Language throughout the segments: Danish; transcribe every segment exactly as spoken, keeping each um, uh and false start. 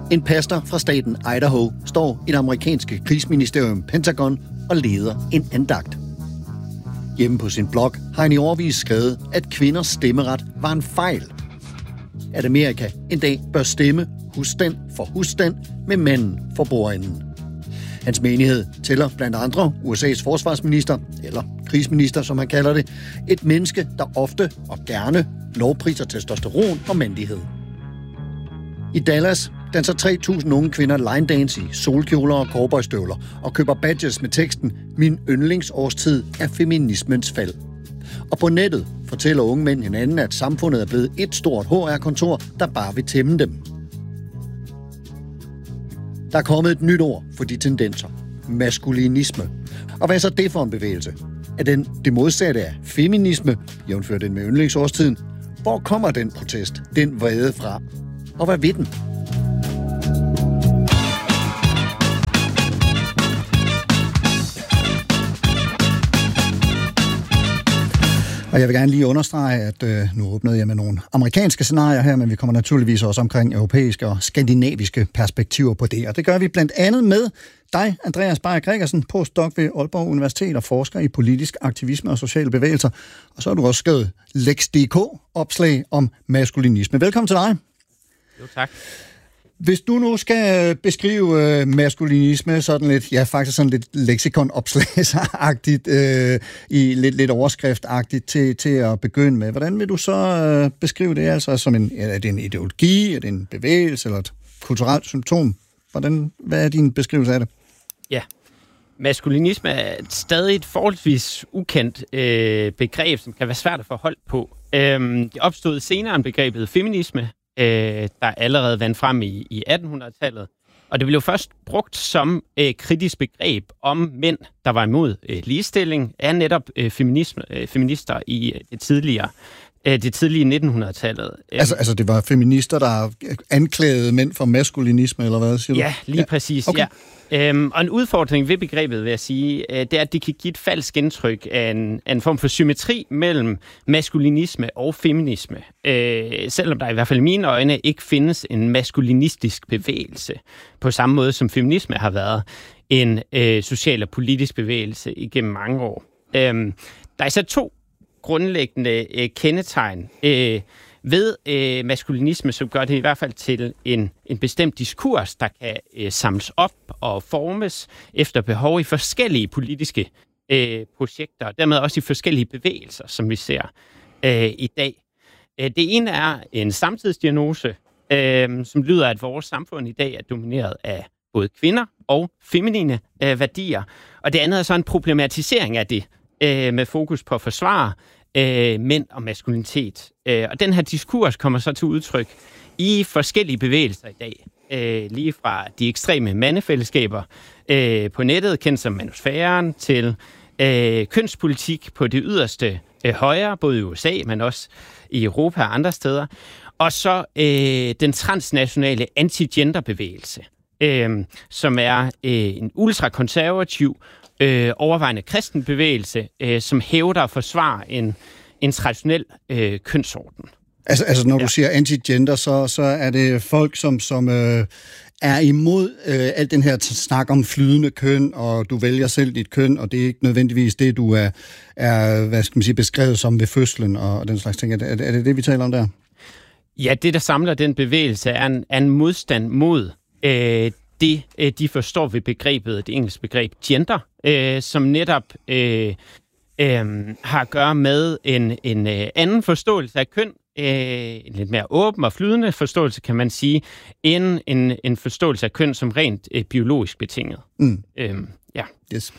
En pastor fra staten Idaho står i det amerikanske krigsministerium Pentagon og leder en andagt. Hjemme på sin blog har han i årevis skrevet, at kvinders stemmeret var en fejl. At Amerika en dag bør stemme husstand for husstand med manden for bordenden. Hans menighed tæller blandt andre U S A's forsvarsminister, eller krigsminister som han kalder det, et menneske, der ofte og gerne lovpriser testosteron og mandighed. I Dallas danser tre tusind unge kvinder line dance i solkjoler og cowboystøvler og køber badges med teksten "Min yndlingsårstid er feminismens fald". Og på nettet fortæller unge mænd hinanden, at samfundet er blevet et stort H R-kontor, der bare vil tæmme dem. Der er kommet et nyt ord for de tendenser. Maskulinisme. Og hvad er så det for en bevægelse? Er den det modsatte af feminisme, jævnfør den med yndlingsårstiden? Hvor kommer den protest, den vrede fra? Og hvad ved den? Og jeg vil gerne lige understrege, at øh, nu åbnede jeg med nogle amerikanske scenarier her, men vi kommer naturligvis også omkring europæiske og skandinaviske perspektiver på det. Og det gør vi blandt andet med dig, Andreas Beyer Gregersen, postdoc ved Aalborg Universitet og forsker i politisk aktivisme og sociale bevægelser. Og så har du også skrevet Lex punktum d k, opslag om maskulinisme. Velkommen til dig. Jo, tak. Hvis du nu skal beskrive øh, maskulinisme sådan lidt, ja faktisk sådan lidt lexikonopslagsagtigt, øh, i lidt, lidt overskriftagtigt til, til at begynde med, hvordan vil du så øh, beskrive det? Altså som en, er det en ideologi, er det en bevægelse eller et kulturelt symptom? Hvordan, hvad er din beskrivelse af det? Ja, maskulinisme er stadig et forholdsvis ukendt øh, begreb, som kan være svært at få hold på. Øhm, det opstod senere end begrebet feminisme, der allerede vandt frem i, i attenhundredetallet. Og det blev først brugt som øh, kritisk begreb om mænd, der var imod øh, ligestilling af netop øh, feminisme, øh, feminister i øh, det tidligere øh, det tidlige nittenhundredetallet. Altså, altså det var feminister, der anklagede mænd for maskulinisme, eller hvad siger du? Ja, lige ja. præcis, okay. ja. Øhm, og en udfordring ved begrebet, vil jeg sige, øh, det er, at det kan give et falsk indtryk af en, af en form for symmetri mellem maskulinisme og feminisme. Øh, selvom der i hvert fald i mine øjne ikke findes en maskulinistisk bevægelse, på samme måde som feminisme har været en øh, social og politisk bevægelse igennem mange år. Øh, der er især to grundlæggende øh, kendetegn øh, ved øh, maskulinisme, som gør det i hvert fald til en, en bestemt diskurs, der kan øh, samles op og formes efter behov i forskellige politiske øh, projekter, og dermed også i forskellige bevægelser, som vi ser øh, i dag. Øh, det ene er en samtidsdiagnose, øh, som lyder, at vores samfund i dag er domineret af både kvinder og feminine øh, værdier, og det andet er så en problematisering af det, øh, med fokus på at forsvare Øh, mænd og maskulinitet. Øh, og den her diskurs kommer så til udtryk i forskellige bevægelser i dag. Øh, lige fra de ekstreme mandefællesskaber øh, på nettet, kendt som manusfæren, til øh, kønspolitik på det yderste øh, højre, både i U S A, men også i Europa og andre steder. Og så øh, den transnationale anti-gender-bevægelse, øh, som er øh, en ultrakonservativ Øh, overvejende kristen bevægelse, øh, som hævder at forsvare en, en traditionel øh, kønsorden. Altså, altså når ja. du siger anti-gender, så, så er det folk, som, som øh, er imod øh, alt den her snak om flydende køn, og du vælger selv dit køn, og det er ikke nødvendigvis det, du er, er hvad skal man sige, beskrevet som ved fødslen, og den slags ting. Er det, er det det, vi taler om der? Ja, det, der samler den bevægelse, er en, er en modstand mod øh, det, de forstår ved begrebet, det engelske begreb gender, øh, som netop øh, øh, har at gøre med en, en øh, anden forståelse af køn, øh, en lidt mere åben og flydende forståelse, kan man sige, end en, en forståelse af køn som rent øh, biologisk betinget. Mm. Øh, ja. Yes.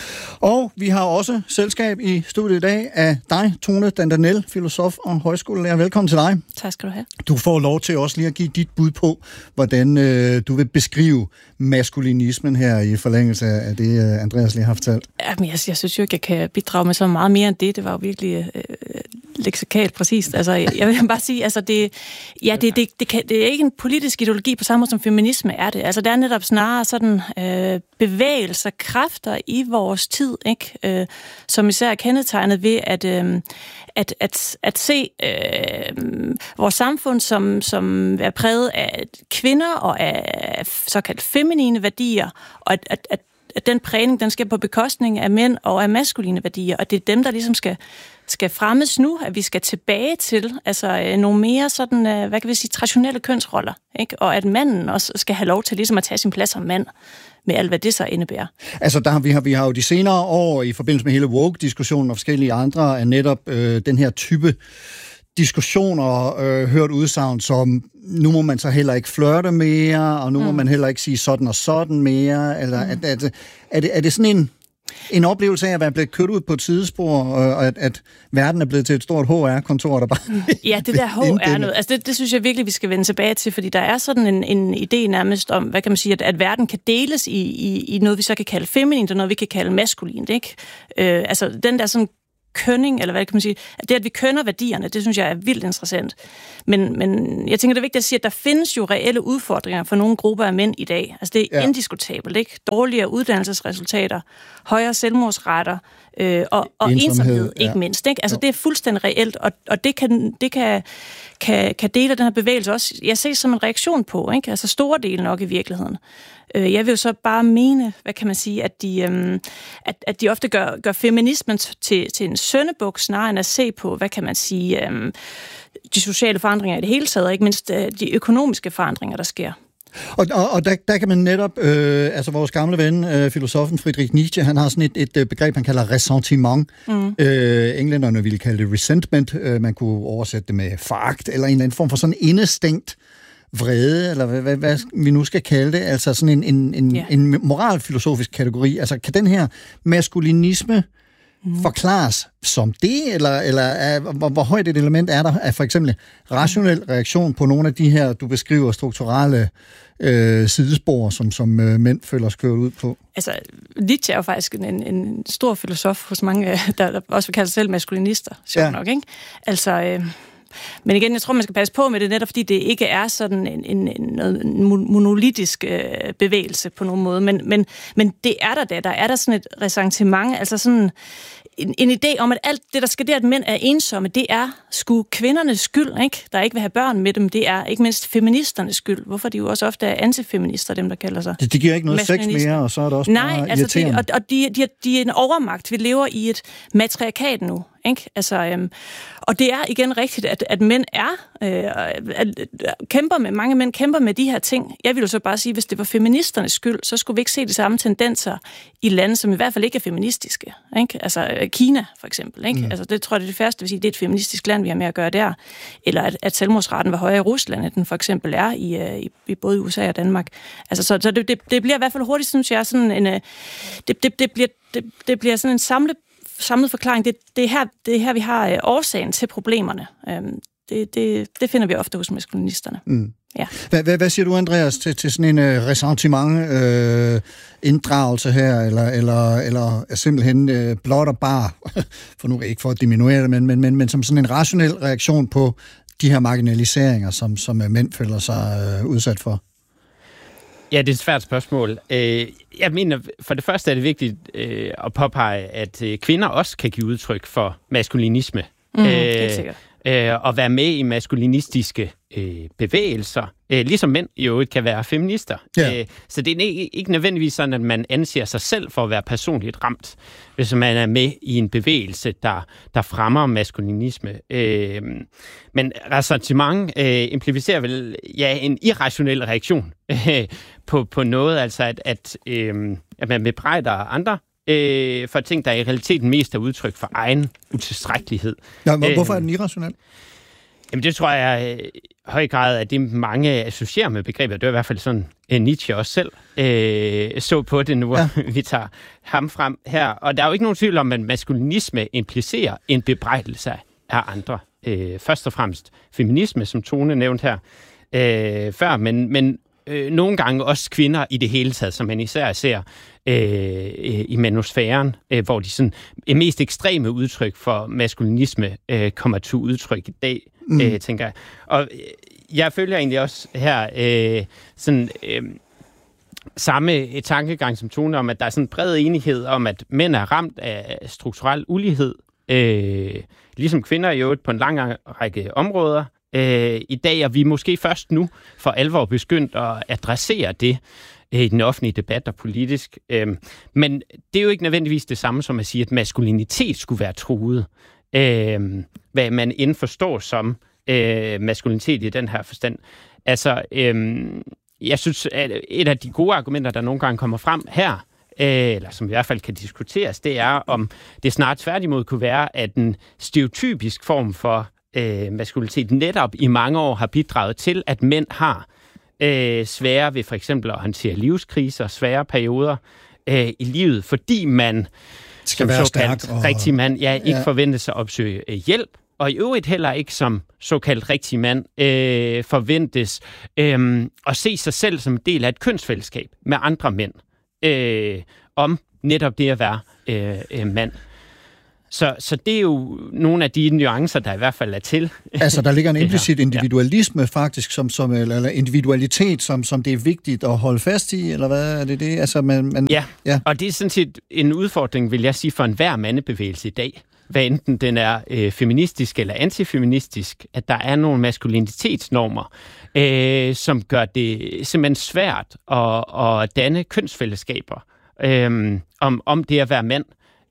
Og vi har også selskab i studiet i dag af dig, Tone Dandanel, filosof og højskolelærer. Velkommen til dig. Tak skal du have. Du får lov til også lige at give dit bud på, hvordan øh, du vil beskrive maskulinismen her i forlængelse af det, Andreas lige har fortalt. Jamen, jeg, jeg synes jo ikke, jeg kan bidrage med så meget mere end det. Det var jo virkelig øh, leksikalt præcist. Altså, jeg vil bare sige, altså det, ja, det, det, det, kan, det er ikke en politisk ideologi på samme måde som feminisme er det. Altså, det er netop snarere sådan øh, bevægelser, kræfter i vores tid, ikke? Øh, som især er kendetegnet ved at, øh, at, at, at se øh, vores samfund som, som er præget af kvinder og af såkaldt feminine værdier, og at, at, at at den prægning, den skal på bekostning af mænd og af maskuline værdier, og det er dem, der ligesom skal, skal fremmes nu, at vi skal tilbage til altså nogle mere sådan, hvad kan vi sige, traditionelle kønsroller, ikke? Og at manden også skal have lov til ligesom at tage sin plads som mand, med alt, hvad det så indebærer. Altså, der, vi, har, vi har jo de senere år, i forbindelse med hele woke-diskussionen og forskellige andre, af netop øh, den her type diskussioner øh, hørt udsagn som, nu må man så heller ikke flirte mere, og nu mm. må man heller ikke sige sådan og sådan mere, eller mm. at, at, at, er, det, er det sådan en, en oplevelse af at være blevet kørt ud på et sidespor, og at, at verden er blevet til et stort H R-kontor, der bare... Ja, det der H R noget, altså det, det synes jeg virkelig, vi skal vende tilbage til, fordi der er sådan en, en idé nærmest om, hvad kan man sige, at, at verden kan deles i, i, i noget, vi så kan kalde feminint, og noget, vi kan kalde maskulint, ikke? Øh, altså den der sådan kønning, eller hvad kan man sige, det at vi kønner værdierne, det synes jeg er vildt interessant. Men, men jeg tænker, det er vigtigt at sige, at der findes jo reelle udfordringer for nogle grupper af mænd i dag. Altså det er ja. indiskutabelt, ikke? Dårligere uddannelsesresultater, højere selvmordsrater øh, og, og ensomhed, ensomhed ikke ja. mindst. Ikke? Altså jo. Det er fuldstændig reelt, og, og det, kan, det kan, kan, kan dele af den her bevægelse også, jeg ses som en reaktion på, ikke? Altså store dele nok i virkeligheden. Jeg vil jo så bare mene, hvad kan man sige, at de, øhm, at, at de ofte gør, gør feminismen til, til en syndebuk, snarere end at se på, hvad kan man sige, øhm, de sociale forandringer i det hele taget, og ikke mindst øh, de økonomiske forandringer, der sker. Og, og, og der, der kan man netop, øh, altså vores gamle ven, øh, filosofen Friedrich Nietzsche, han har sådan et, et begreb, han kalder ressentiment. Mm. Øh, englænderne ville kalde det resentment. Øh, man kunne oversætte det med foragt, eller en eller anden form for sådan indestængt vrede, eller hvad, hvad, hvad vi nu skal kalde det, altså sådan en, en, en, yeah. en moralfilosofisk kategori. Altså, kan den her maskulinisme mm. forklares som det, eller, eller er, hvor, hvor højt et element er der af for eksempel rationel reaktion på nogle af de her, du beskriver, strukturelle øh, sidespor, som, som øh, mænd føler sig kørt ud på? Altså, Nietzsche er jo faktisk en, en stor filosof hos mange, der, der også vil kalde sig selv maskulinister, sjovt ja. nok, ikke? Altså... Øh, Men igen, jeg tror, man skal passe på med det, netop fordi det ikke er sådan en, en, en, en monolitisk øh, bevægelse på nogen måde. Men, men, men det er der da. Der er der sådan et ressentiment, altså sådan en, en idé om, at alt det, der skal det, at mænd er ensomme, det er sgu kvindernes skyld, ikke? Der ikke vil have børn med dem. Det er ikke mindst feministernes skyld. Hvorfor de jo også ofte er antifeminister, dem der kalder sig. Det, det giver ikke noget sex mere, og så er det også Nej, bare altså irriterende. Det, og, og de, de, de er en overmagt. Vi lever i et matriarkat nu. Ikke? Altså, øhm, og det er igen rigtigt, at, at mænd er, øh, at, at kæmper med, mange mænd kæmper med de her ting. Jeg vil jo så bare sige, hvis det var feministernes skyld, så skulle vi ikke se de samme tendenser i lande, som i hvert fald ikke er feministiske. Ikke? Altså Kina for eksempel. Ikke? Mm. Altså, det tror jeg, det er det første, vil sige, det er et feministisk land, vi har med at gøre der. Eller at, at selvmordsraten var højere i Rusland, end den for eksempel er i, i, i både U S A og Danmark. Altså, så så det, det, det bliver i hvert fald hurtigt, synes jeg, sådan en, det, det, det, bliver, det, det bliver sådan en samlet samlet forklaring. Det, det, er her, det er her, vi har øh, årsagen til problemerne. Øhm, det, det, det finder vi ofte hos maskulinisterne. Mm. Ja. Hvad, hvad, hvad siger du, Andreas, til, til sådan en uh, ressentiment øh, inddragelse her, eller, eller, eller simpelthen øh, blot og bare, for nu ikke for at diminuere det, men, men, men, men som sådan en rationel reaktion på de her marginaliseringer, som, som mænd føler sig øh, udsat for? Ja, det er et svært spørgsmål. Jeg mener, for det første er det vigtigt at påpege, at kvinder også kan give udtryk for maskulinisme. Mm, helt sikkert. Og være med i maskulinistiske bevægelser, ligesom mænd jo kan være feminister. Ja. Så det er ikke nødvendigvis sådan, at man anser sig selv for at være personligt ramt, hvis man er med i en bevægelse, der, der fremmer maskulinisme. Men ressentiment implicerer vel ja, en irrationel reaktion på, på noget, altså at, at, at man bebrejder andre for ting, der i realiteten mest er udtryk for egen utilstrækkelighed. Ja, hvorfor er den irrationel? Jamen det tror jeg i høj grad, at det mange associerer med begrebet. Det er i hvert fald sådan, Nietzsche også selv øh, så på det nu, ja. Vi tager ham frem her. Og der er jo ikke nogen tvivl om, at maskulinisme implicerer en bebrejdelse af andre. Øh, først og fremmest feminisme, som Tone nævnte her øh, før, men, men øh, nogle gange også kvinder i det hele taget, som man især ser øh, i manusfæren, øh, hvor de sådan mest ekstreme udtryk for maskulinisme øh, kommer til udtryk i dag, mm. øh, tænker jeg. Og jeg følger egentlig også her øh, sådan... Øh, samme tankegang som Tone om, at der er sådan en bred enighed om, at mænd er ramt af strukturel ulighed, øh, ligesom kvinder i øvrigt på en lang række områder. Øh, I dag er vi måske først nu for alvor begyndt at adressere det øh, i den offentlige debat og politisk. Øh, men det er jo ikke nødvendigvis det samme som at sige, at maskulinitet skulle være truet. Øh, hvad man indforstår som øh, maskulinitet i den her forstand. Altså... Øh, Jeg synes, at et af de gode argumenter, der nogle gange kommer frem her, eller som i hvert fald kan diskuteres, det er, om det snart tværtimod kunne være, at en stereotypisk form for øh, maskulinitet netop i mange år har bidraget til, at mænd har øh, svære ved for eksempel at håndtere livskriser, svære perioder øh, i livet, fordi man skal være stærk og rigtig mand ja, ikke ja. forventes at opsøge øh, hjælp, og i øvrigt heller ikke som såkaldt rigtig mand øh, forventes øh, at se sig selv som en del af et kønsfællesskab med andre mænd, øh, om netop det at være øh, øh, mand. Så, så det er jo nogle af de nuancer, der i hvert fald er til. Altså, der ligger en implicit individualisme faktisk, som, som, eller individualitet, som, som det er vigtigt at holde fast i, eller hvad er det det? Altså, man, man, ja. ja, og det er sådan set en udfordring, vil jeg sige, for enhver mandebevægelse i dag. Hvad enten den er øh, feministisk eller antifeministisk, at der er nogle maskulinitetsnormer, øh, som gør det simpelthen svært at, at danne kønsfællesskaber øh, om, om det at være mand,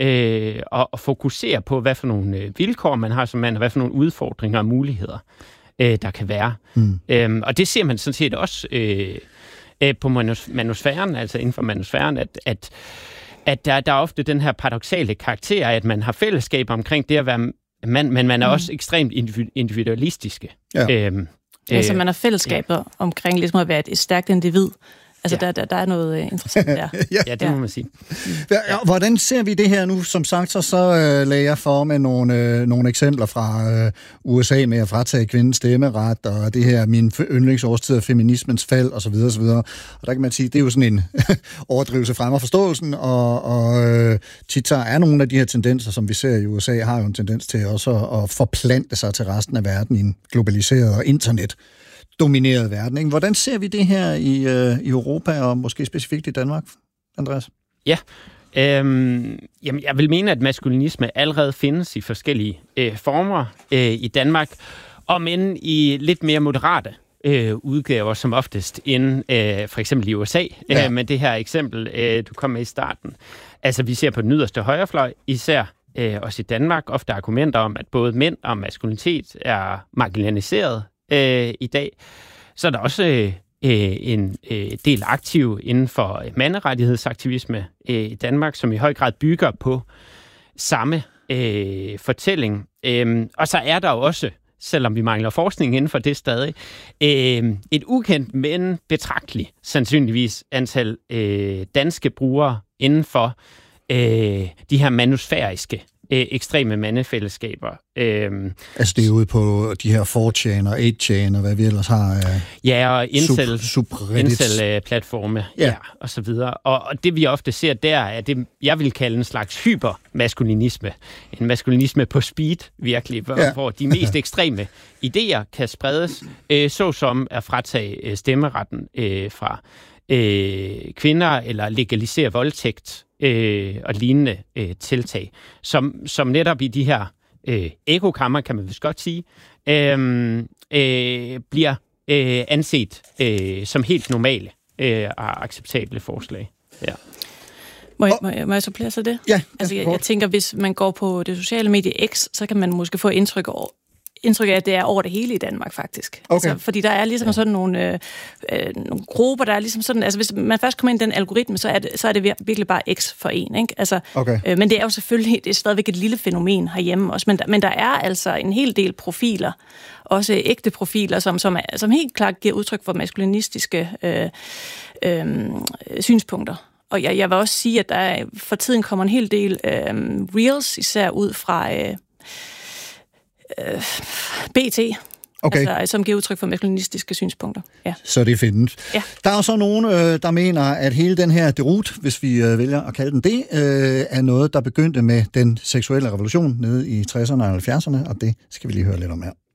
øh, og, og fokusere på, hvad for nogle øh, vilkår man har som mand, og hvad for nogle udfordringer og muligheder, øh, der kan være. Mm. Øh, og det ser man sådan set også øh, øh, på manus- manusfæren, altså inden for manusfæren, at, at at der, der er ofte den her paradoksale karakter, at man har fællesskab omkring det at være mand, men man er mm. også ekstremt individualistiske. Ja. Øhm, altså man har fællesskaber ja. omkring ligesom at være et, et stærkt individ. Altså, ja. der, der, der er noget uh, interessant der. ja. ja, det må man sige. Ja. Hvordan ser vi det her nu? Som sagt, så, så uh, lagde jeg for med nogle, uh, nogle eksempler fra uh, U S A med at fratage kvindens stemmeret, og det her, min yndlingsårstid af feminismens fald, osv. osv. Og der kan man sige, det er jo sådan en overdrivelse frem af forståelsen, og, og uh, tit er nogle af de her tendenser, som vi ser i U S A, har jo en tendens til også at, at forplante sig til resten af verden i en globaliseret og internet domineret verden. Ikke? Hvordan ser vi det her i, øh, i Europa, og måske specifikt i Danmark, Andreas? Ja, øhm, jamen, jeg vil mene, at maskulinisme allerede findes i forskellige øh, former øh, i Danmark, om end i lidt mere moderate øh, udgaver, som oftest end øh, for eksempel i U S A, ja. øh, med det her eksempel, øh, du kom med i starten. Altså, vi ser på den yderste højrefløj, især øh, også i Danmark, ofte argumenter om, at både mænd og maskulinitet er marginaliseret Øh, i dag. Så er der også øh, en øh, del aktiv inden for manderettighedsaktivisme øh, i Danmark, som i høj grad bygger på samme øh, fortælling. Øh, og så er der jo også, selvom vi mangler forskning inden for det stadig, øh, et ukendt, men betragteligt sandsynligvis antal øh, danske brugere inden for øh, de her manusfæriske Øh, ekstreme mandefællesskaber. Øhm, altså det er ude på de her four chan og eight chan og hvad vi ellers har. Øh, ja, og incel, sub, incel-platforme ja. Ja, og så videre. Og, og det vi ofte ser der, er det, jeg vil kalde en slags hypermaskulinisme. En maskulinisme på speed, virkelig, hvor, ja. hvor de mest ekstreme idéer kan spredes, øh, såsom at fratage øh, stemmeretten øh, fra øh, kvinder, eller legalisere voldtægt, Øh, og lignende øh, tiltag, som, som netop i de her øh, ekokammer, kan man vist godt sige, øh, øh, bliver øh, anset øh, som helt normale øh, og acceptable forslag. Ja. Må jeg, må, jeg, må jeg supplere så det? Ja. Altså, jeg, jeg tænker, hvis man går på det sociale medie X, så kan man måske få indtryk over, indtryk af, at det er over det hele i Danmark, faktisk. Okay. Altså, fordi der er ligesom ja. sådan nogle, øh, øh, nogle grupper, der er ligesom sådan... Altså, hvis man først kommer ind i den algoritme, så er det, så er det virkelig bare X for en, ikke? Altså, okay. øh, men det er jo selvfølgelig... Det er stadigvæk et lille fænomen herhjemme også, men der, men der er altså en hel del profiler, også ægte profiler, som, som, er, som helt klart giver udtryk for maskulinistiske øh, øh, synspunkter. Og jeg, jeg vil også sige, at der for tiden kommer en hel del øh, reels, især ud fra... Øh, B T, Okay. Altså, som giver udtryk for maskulinistiske synspunkter. Ja. Så det findes. Ja. Der er så nogen, øh, der mener, at hele den her derut, hvis vi øh, vælger at kalde den det, øh, er noget, der begyndte med den seksuelle revolution nede i tresserne og halvfjerdserne, og det skal vi lige høre lidt om her.